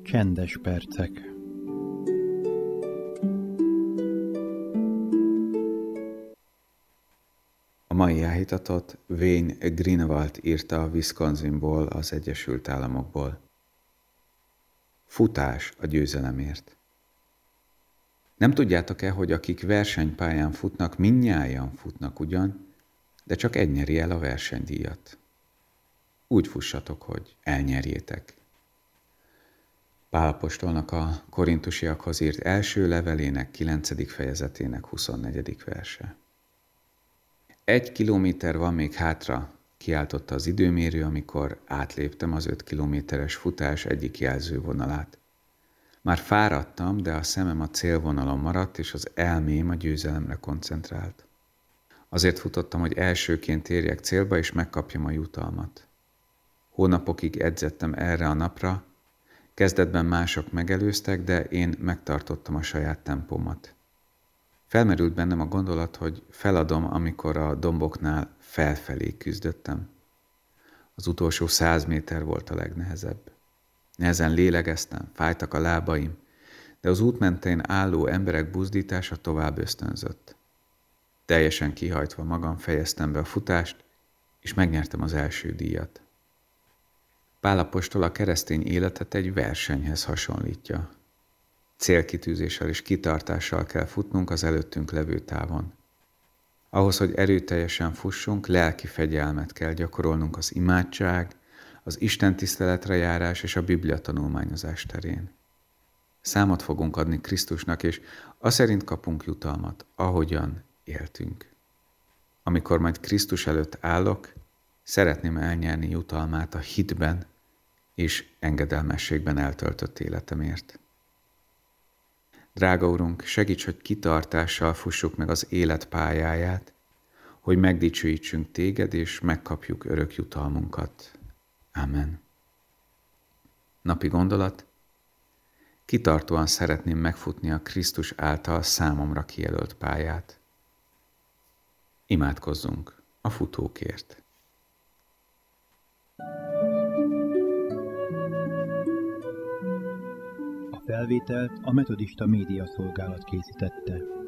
Csendes percek. A mai áhítatot Wayne Greenwald írta Wisconsinból, az Egyesült Államokból. Futás a győzelemért. Nem tudjátok-e, hogy akik versenypályán futnak, mindnyájan futnak ugyan, de csak egy nyeri el a versenydíjat. Úgy fussatok, hogy elnyerjétek. Pál apostolnak a korintusiakhoz írt első levelének 9. fejezetének 24. verse. 1 kilométer van még hátra, kiáltotta az időmérő, amikor átléptem az 5 kilométeres futás egyik jelzővonalát. Már fáradtam, de a szemem a célvonalon maradt, és az elmém a győzelemre koncentrált. Azért futottam, hogy elsőként érjek célba, és megkapjam a jutalmat. Hónapokig edzettem erre a napra, kezdetben mások megelőztek, de én megtartottam a saját tempómat. Felmerült bennem a gondolat, hogy feladom, amikor a domboknál felfelé küzdöttem. Az utolsó 100 méter volt a legnehezebb. Nehezen lélegeztem, fájtak a lábaim, de az út mentén álló emberek buzdítása tovább ösztönzött. Teljesen kihajtva magam fejeztem be a futást, és megnyertem az első díjat. Pál apostol a keresztény életet egy versenyhez hasonlítja. Célkitűzéssel és kitartással kell futnunk az előttünk levő távon. Ahhoz, hogy erőteljesen fussunk, lelki fegyelmet kell gyakorolnunk az imádság, az istentiszteletre járás és a Biblia tanulmányozás terén. Számot fogunk adni Krisztusnak, és aszerint kapunk jutalmat, ahogyan éltünk. Amikor majd Krisztus előtt állok, szeretném elnyerni jutalmát a hitben és engedelmességben eltöltött életemért. Drága Urunk, segíts, hogy kitartással fussuk meg az élet pályáját, hogy megdicsőítsünk Téged, és megkapjuk örök jutalmunkat. Amen. Napi gondolat: kitartóan szeretném megfutni a Krisztus által számomra kijelölt pályát. Imádkozzunk a futókért. A felvételt a Metodista Média Szolgálat készítette.